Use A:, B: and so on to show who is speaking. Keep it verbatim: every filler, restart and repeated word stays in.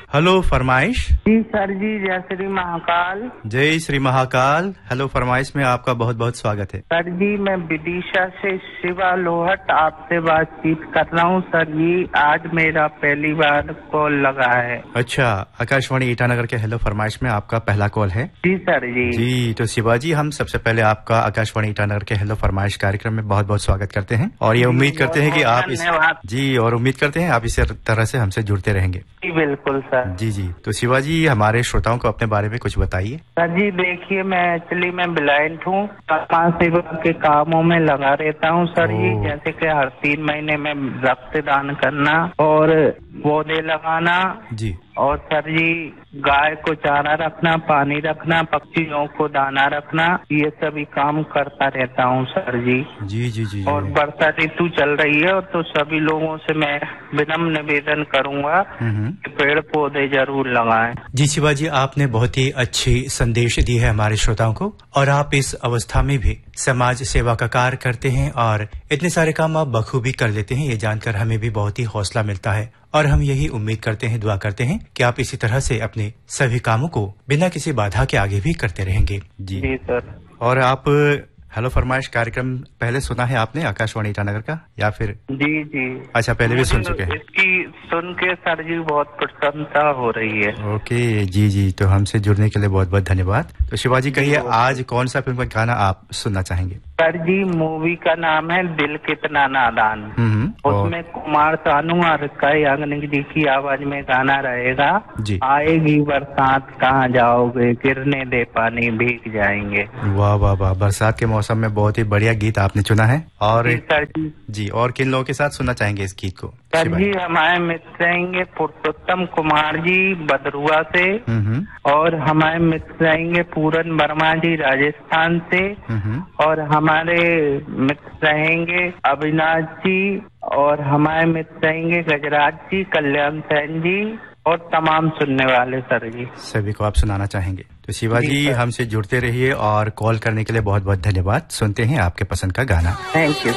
A: Hello फरमाइश।
B: जी sir जी, जय श्री महाकाल।
A: जय श्री महाकाल। हेलो फरमाइश में आपका बहुत बहुत स्वागत है।
B: सर जी, मैं विदिशा से शिवा लोहट आपसे बातचीत कर रहा हूँ। सर जी, आज मेरा पहली बार कॉल लगा है।
A: अच्छा, आकाशवाणी ईटानगर के हेलो फरमाइश में आपका पहला कॉल है।
B: जी सर जी।
A: जी तो शिवाजी, हम सबसे पहले आपका आकाशवाणी ईटानगर के हेलो फरमाइश कार्यक्रम में बहुत बहुत स्वागत करते हैं और ये उम्मीद करते हैं कि आप इस जी और उम्मीद करते हैं आप इसी तरह से हमसे जुड़ते रहेंगे।
B: जी बिल्कुल सर।
A: जी जी तो शिवाजी, हमारे श्रोताओं को अपने बारे में कुछ बताइए।
B: सर जी देखिए, मैं एक्चुअली मैं ब्लाइंड हूँ, समाज सेवा के कामों में लगा रहता हूँ सर जी। जैसे कि हर तीन महीने में रक्तदान करना और पौधे लगाना जी, और सर जी गाय को चारा रखना, पानी रखना, पक्षियों को दाना रखना, ये सभी काम करता रहता हूँ सर जी।
A: जी जी जी।
B: और वर्षा ऋतु चल रही है तो सभी लोगों से मैं विनम्र निवेदन करूंगा कि पेड़ पौधे जरूर लगाएं।
A: जी शिवाजी, आपने बहुत ही अच्छी संदेश दी है हमारे श्रोताओं को और आप इस अवस्था में भी समाज सेवा का कार्य करते हैं और इतने सारे काम आप बखूबी कर लेते हैं। ये जानकर हमें भी बहुत ही हौसला मिलता है और हम यही उम्मीद करते हैं, दुआ करते हैं कि आप इसी तरह से अपने सभी कामों को बिना किसी बाधा के आगे भी करते रहेंगे। जी
B: जी सर।
A: और आप हेलो फरमाइश कार्यक्रम पहले सुना है आपने आकाशवाणी ईटानगर का या फिर?
B: जी जी।
A: अच्छा, पहले भी सुन चुके हैं।
B: इसकी सुन के सर जी बहुत प्रसन्नता हो रही है।
A: ओके जी जी, तो हमसे जुड़ने के लिए बहुत बहुत धन्यवाद। तो शिवाजी कहिए, आज कौन सा फिल्म का गाना आप सुनना चाहेंगे?
B: सर जी, मूवी का नाम है दिल कितना नादान। उसमें कुमार सानू और कई अग्नि जी की आवाज में गाना रहेगा। जी। आएगी बरसात कहाँ जाओगे, गिरने दे पानी भीग जाएंगे।
A: वाह वाह वाह, बरसात के मौसम में बहुत ही बढ़िया गीत आपने चुना है। और
B: जी सर जी।
A: जी, और किन लोगों के साथ सुनना चाहेंगे इस गीत को?
B: सर जी, हमारे मित्र रहेंगे पुरुषोत्तम कुमार जी बदरुआ से, और हमारे मित्र रहेंगे पूरन वर्मा जी राजस्थान से, और हमारे मित्र रहेंगे अविनाश जी, और हमारे मित्र रहेंगे गजराज जी, कल्याण सेन जी, और तमाम सुनने वाले सर जी।
A: सभी को आप सुनाना चाहेंगे। तो शिवाजी, हमसे जुड़ते रहिए और कॉल करने के लिए बहुत बहुत धन्यवाद। सुनते हैं आपके पसंद का गाना।
B: Thank you.